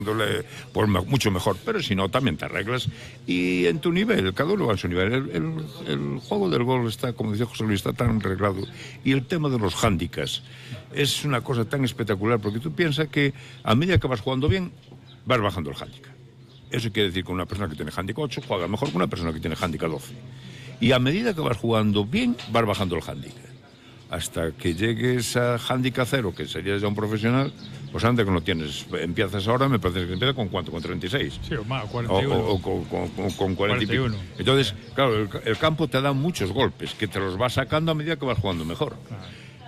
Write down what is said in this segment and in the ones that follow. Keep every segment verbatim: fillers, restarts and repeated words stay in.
pues mucho mejor, pero si no también te arreglas y en tu nivel, cada uno va a su nivel. El, el, el juego del golf está, como decía José Luis, está tan arreglado, y el tema de los handicaps es una cosa tan espectacular, porque tú piensas que a medida que vas jugando bien vas bajando el handicap. Eso quiere decir que una persona que tiene handicap ocho juega mejor que una persona que tiene handicap doce, y a medida que vas jugando bien vas bajando el handicap hasta que llegues a handicap cero, que serías ya un profesional. Pues antes que no tienes, empiezas ahora, me parece que empieza con cuánto, con treinta y seis. Sí, o más, cuarenta y uno. O, o, o con, con, con cuarenta y uno. Entonces, claro, el, el campo te da muchos golpes, que te los vas sacando a medida que vas jugando mejor. Claro.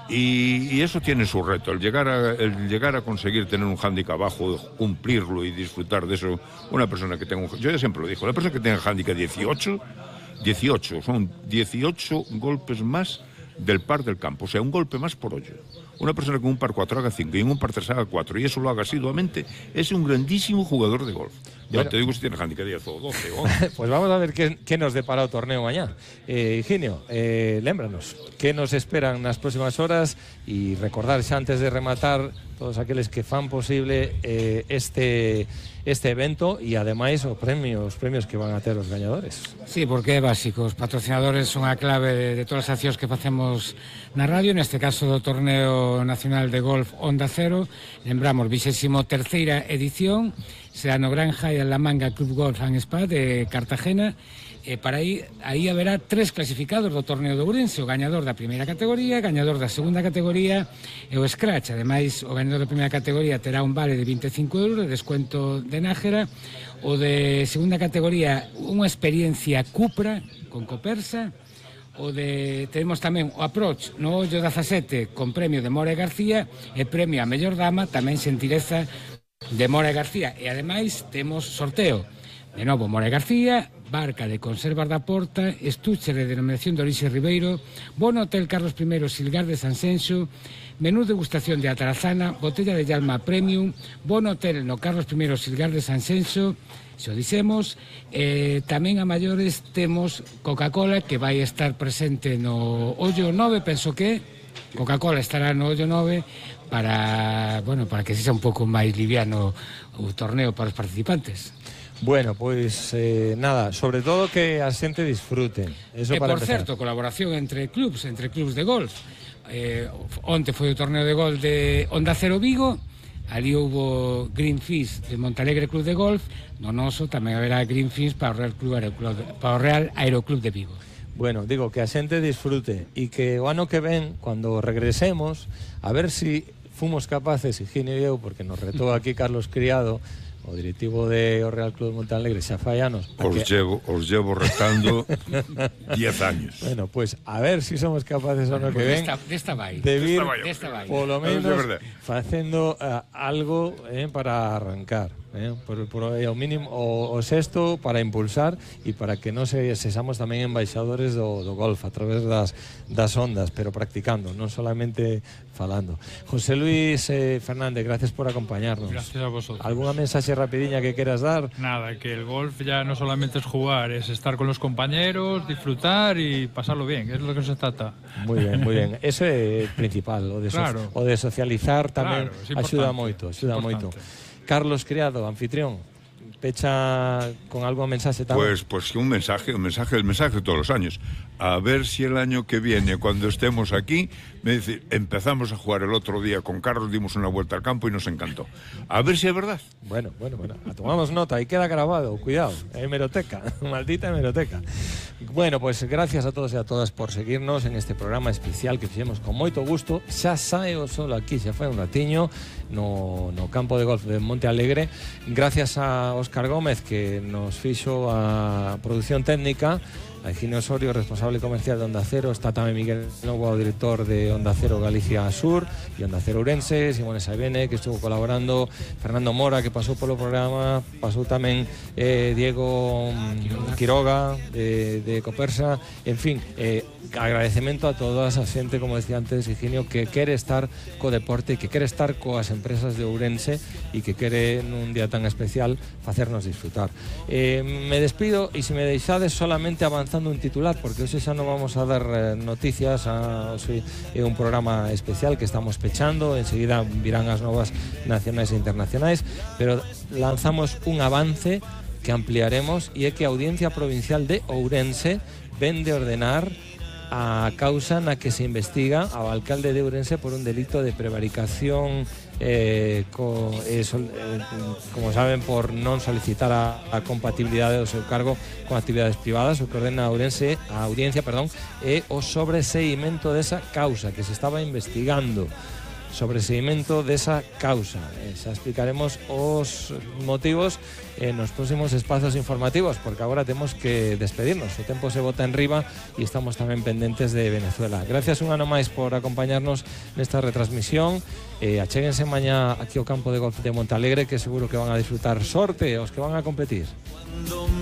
Y, y eso tiene su reto, el llegar, a, el llegar a conseguir tener un handicap bajo, cumplirlo y disfrutar de eso. Una persona que tenga un... Yo ya siempre lo digo, la persona que tenga handicap dieciocho, dieciocho, son dieciocho golpes más del par del campo, o sea, un golpe más por hoyo. Una persona con un par cuatro haga cinco y en un par tres haga cuatro, y eso lo haga asiduamente, es un grandísimo jugador de golf. Ya bueno, te digo si tiene handicap diez o doce o once. Pues vamos a ver qué, qué nos depara el torneo mañana. Eh, Higinio, eh, lémbranos, qué nos esperan nas próximas horas, e recordar xa antes de rematar todos aqueles que fan posible eh, este este evento e ademais os premios, os premios que van a ter os gañadores. Sí, porque é básico, os patrocinadores son a clave de, de todas as accións que facemos na radio, neste caso do Torneo Nacional de Golf Onda Cero. Lembramos, vixésimo terceira edición, será no Granja e La Manga Club Golf and Spa de Cartagena. E para aí, aí haberá tres clasificados do torneo de Ourense, o gañador da primeira categoría, o gañador da segunda categoría e o Scratch. Ademais, o gañador da primeira categoría terá un vale de vinte e cinco euros de descuento de Nájera, o de segunda categoría unha experiencia Cupra con Copersa, o de temos tamén o Approach no Ollo dezasete con premio de Mora e García e premio a mellor dama tamén Xentileza de Mora e García. E ademais temos sorteo de novo Mora e García, barca de conservas da Porta, estuche de denominación de orixe Ribeiro, bono hotel Carlos I Silgar de Sanxenxo, menú degustación de Atarazana, botella de Llalma Premium, bono hotel no Carlos I Silgar de Sanxenxo, se o dixemos. Eh, tamén a maiores temos Coca-Cola, que vai estar presente no Ollo nove, penso que Coca-Cola estará no Ollo nove para, bueno, para que sexa un pouco máis liviano o torneo para os participantes. Bueno, pois pues, eh, nada, sobre todo que a xente disfruten. Eso e para por empezar. certo, colaboración entre clubs, entre clubs de golf. Eh, onte foi o torneo de golf de Onda Cero Vigo, ali houve Greenfish de Montalegre Club de Golf, no noso tamén haberá Greenfish para o Real Club Aeroclub, para o Real Aeroclub de Vigo. Bueno, digo que a xente disfrute e que o ano que ven, cando regresemos, a ver si fomos capaces, Higinio e eu, porque nos retou aquí Carlos Criado, o directivo de o Real Club de Montalegre xa fai anos. Os que... llevo, os llevo restando diez años. Bueno, pues a ver si somos capaces o no que ven desta, desta vai, de vir, desta vai, polo menos facendo uh, algo eh, para arrancar. Eh, por, por ao mínimo o, o sexto para impulsar e para que non se sexamos tamén embaixadores do, do golf a través das, das ondas, pero practicando, non solamente falando. José Luis eh, Fernández, gracias por acompañarnos. Gracias a vosotros. ¿Alguna mensaje rapidinha que quieras dar? Nada, que el golf ya no solamente es jugar, es estar con los compañeros, disfrutar y pasarlo bien, es lo que se trata. Muy bien, muy bien. Eso é principal, o de, so claro. o de socializar tamén claro, axuda moito, axuda moito. Carlos Criado, anfitrión, pecha con algún mensaje también. Pues, pues un mensaje, un mensaje, el mensaje de todos los años. A ver si el año que viene, cuando estemos aquí, me dice, empezamos a jugar el otro día con Carlos, dimos una vuelta al campo y nos encantó. A ver si es verdad. Bueno, bueno, bueno, tomamos nota y queda grabado, cuidado, hemeroteca, maldita hemeroteca. Bueno, pues gracias a todos y a todas por seguirnos en este programa especial que fixemos con moito gusto. Xa sae o sol aquí, xa foi un ratiño no, no campo de golf de Monte Alegre. Gracias a Óscar Gómez, que nos fixo a produción técnica, a Higinio Osorio, responsable comercial de Onda Cero. Está tamén Miguel Novo, director de Onda Cero Galicia Sur e Onda Cero Ourense, Simone Sabene, que estuvo colaborando, Fernando Mora, que pasou polo programa, pasou tamén eh, Diego Quiroga de, de Copersa. En fin, eh, agradecemento a toda esa xente, como decía antes Higinio, que quere estar co deporte, que quere estar coas empresas de Ourense e que quere nun día tan especial facernos disfrutar. Eh, me despido e se me deixades solamente avanzar bastando un titular, porque hoxe xa non vamos a dar eh, noticias, a, hoxe é un programa especial que estamos pechando, enseguida virán as novas nacionais e internacionais, pero lanzamos un avance que ampliaremos, e é que a Audiencia Provincial de Ourense ven de ordenar a causa na que se investiga ao alcalde de Ourense por un delito de prevaricación, eh, co, eh, sol, eh, como saben, por non solicitar a, a compatibilidade do seu cargo con actividades privadas. O que ordena a Ourense, a audiencia, perdón, é o sobreseimento desa causa que se estaba investigando. Sobreseimento desa causa. Eh, xa explicaremos os motivos en os próximos espazos informativos, porque agora temos que despedirnos. O tempo se bota en riba e estamos tamén pendentes de Venezuela. Gracias un ano máis por acompañarnos nesta retransmisión. Eh, achéguense mañá aquí ao campo de golf de Montalegre, que seguro que van a disfrutar. Sorte aos que van a competir.